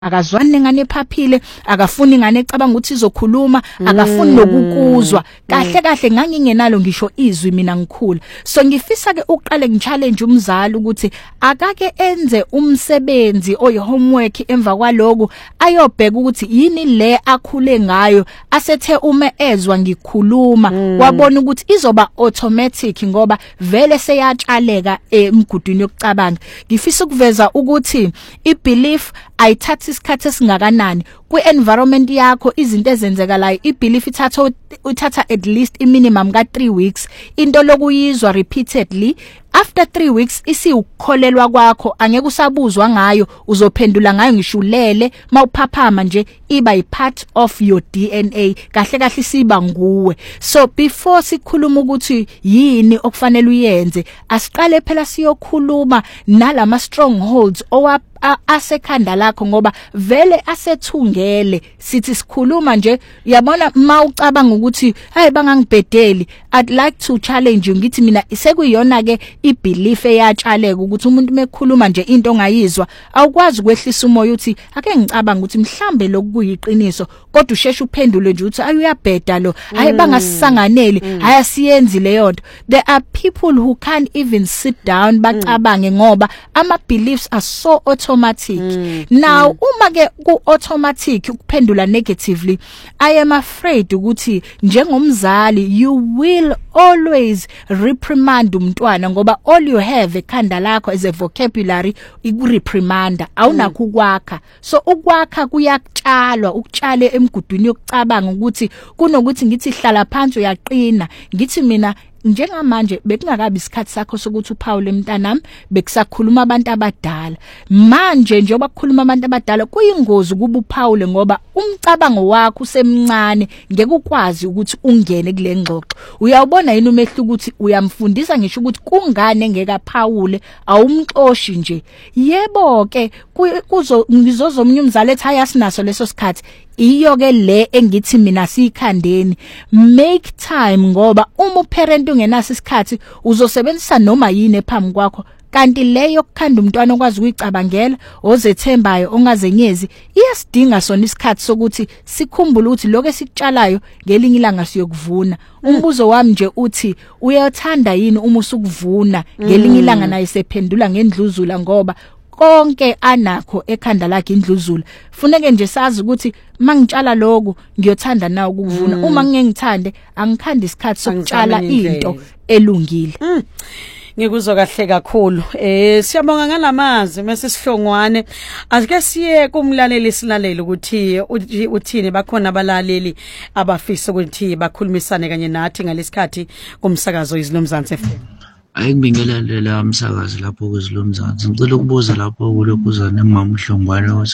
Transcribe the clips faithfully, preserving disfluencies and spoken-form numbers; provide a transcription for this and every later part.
akazwani nengane ephaphile, akafuni ingane ecabanga ukuthi izokhuluma, akafuni nokukuzwa. Kahle kahle ngangingenalo ngisho izwi mina ngikhula. So ngifisa ke uqale ngichallenge umzali ukuthi akake enze umsebenzi oyi homework emva kwaloko ayobheka ukuthi yini le akhule ngayo asethe uma ezwa ngikhuluma wabona ukuthi izoba automatic ngoba vele seyatshaleka emgudwini yokucabanga. Ngifisa ukuveza ukuthi ibelief ayithatha isikhathi esingakanani kwi-environment yakho izinto ezenzekalayo. I-belief ithatha uthatha at least i-minimum ka three weeks into lokuyizwa repeatedly. After three weeks isi ukukholelwa kwakho angeke usabuzwa ngayo, uzophendula ngayo ngishulele mawuphaphama nje iba i-part of your D N A, kahle kahle siba nguwe. So before sikhuluma ukuthi yini okufanele uyenze, asiqale phela siyokhuluma nalama strongholds owa asekhanda lakho ngoba vele asethungele. Sithi sikhuluma nje yabona mawucabanga ukuthi hey bangangibhedeli, I'd like to challenge you ngithi mina sekuyiyona ke ibelief eyatshaaleka ukuthi umuntu mekhuluma nje into ongayizwa awukwazi ukwehlisa umoya uthi ake ngicabanga ukuthi mhlambe lokuyiqiniso kodwa usheshe uphendule nje uthi ayuyabheda lo, hayi bangasisanganeli, haya siyenzi leyo nto. There are people who can't even sit down bacabange ngoba ama beliefs are so automatic. Mm. Now mm. uma ke ku automatic ukuphendula negatively, I am afraid ukuthi njengomzali you will always reprimand umntwana ngoba all you have ekhanda lakho as a vocabulary ikureprimanda, awunakho ukwakha. So ukwakha kuyakutshalwa, ukutshale emgudwini yokucabanga ukuthi kunokuthi ngithi hlala phansi uyaqina. Ngithi mina njengamanje bekungakabi isikhathi sakho sokuthi uPaul emntanami bekusakhuluma abantu abadala. Manje njengoba kukhuluma abantu abadala kuyingozi kuba uPaul ngoba umcabango wakho usemncane ngeke ukwazi ukuthi ungene kule ngxoxo. Uyawubona yini umehluko ukuthi uyamfundisa ngisho ukuthi kungane ngeke aphawule awumxoshi nje. Yebo ke kuzo ngizozomnye umzali ethi ayasinaso leso sikhathi. Iyo ke le engithi mina sikhandeni make time ngoba uma uparent ungenaso isikhathi uzosebenzisa noma yini ephambi kwakho, kanti leyo kukhanda umntwana okwazi ukuyicabangela ozethembayo ongazenyezi iyasidinga sona isikhathi sokuthi sikhumbule ukuthi lokho esikutshalayo ngelinye ilanga siyokuvuna. Umbuzo wami nje uthi uyathanda yini uma usukuvuna ngelinye ilanga naye sephendula ngendluzula ngoba konke anakho ekhanda lakhe indluzula. Funeke nje sazi ukuthi mangitshala lokho ngiyothanda nawe ukuvuna. Mm. Uma ngeke ngithande angikhanda isikhathi sokutshala into elungile. Mm. Ngikuzwa kahle kakhulu. Eh siyabonga ngalamazi mase sihlongwane. Asike siye kumlaleli silaleli ukuthi uthini bakhona abalaleli abafisa ukuthi bakhulumisane kanye nathi ngalesikhathi kumsakazo iZilomzansi F M. Ayingibingelela umsakazi lapho kweZilomzansi. Ngicela ukubuza lapho kulokuzana ngimama uhlongwane ukuthi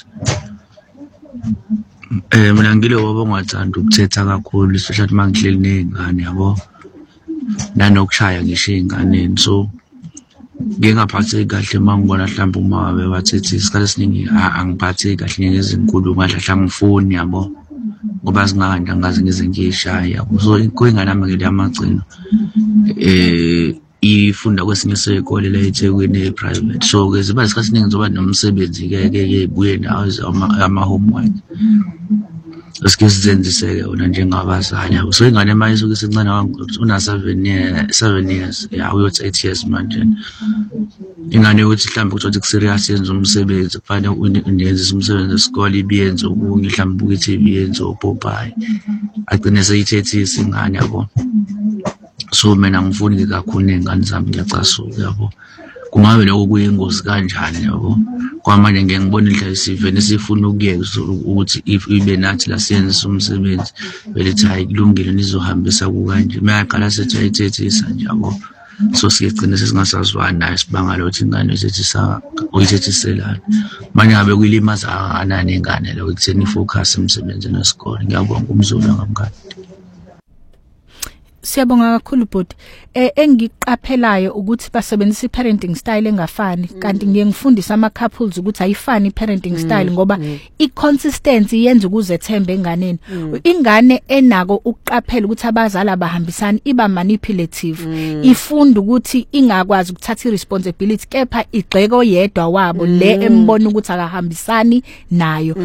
eh mina ngilo wabo ngathanda ukuthetha kakhulu especially mangihleli nezingane yabo nanokushaya ngisho izingane. So ngingaphatheki kahle mangibona mhlawumbe uma babe bathethe isikhathi esiningi angiphatheki kahle ngezinkulu ngahlahla ngifoni yabo ngoba singanda ngaze ngize ngishaya. So kuyingane nami ke lamagcino eh ifunda kwesinye isikole la eThekwini private. So ke ziba isikhathi esiningi zoba nomsebenzi ke ke ibuye nawo ama homework eske sizenziseke ona njengabazali. So ingane manje isuke sincane una seven years seven years ya uyothi eight years manje. Ingane uthi mhlawumbe ukuthi kuserious yenza umsebenzi kufanele unyenze umsebenzi esikole ibiyenze okunye mhlawumbe buka i-T V yenze opopayi agcine seyithethisa ingane yabo. So mina ngifuni kakhulu nezingane zami ngiyacasuka yabo. Kungabe lokho kuyingozi kanjani yabo. Kwamanje ngeke ngibone indlela isivene sifuna ukuyeka ukuthi if ibe nathi la siyenza umsebenzi vele hayi kulungile nizohambisa ku kanje. Mayaqala sethi ayithethisa nje yabo. So siyegcina sesingasazwani naye sibanga lothi ingane sethisa uyithethiselana. Manje ngabe kuyilimaza anani ingane lo ekutheni focus emsebenzini wesikole. Ngiyabonga umzulu ngamkhathi. Siyabonga kakhulu bhuti. Eh engiqaphelayo ukuthi basebenzisa iparenting style engafani kanti ngiye ngifundisa ama couples ukuthi ayifani iparenting style ngoba iconsistency yenza ukuzethemba enganeni. Ingane enako ukuqaphela ukuthi abazali abahambisani iba manipulative. Ifunda ukuthi ingakwazi ukuthatha iresponsibility kepha igxeko yedwa wabo le embona ukuthi akahambisani nayo.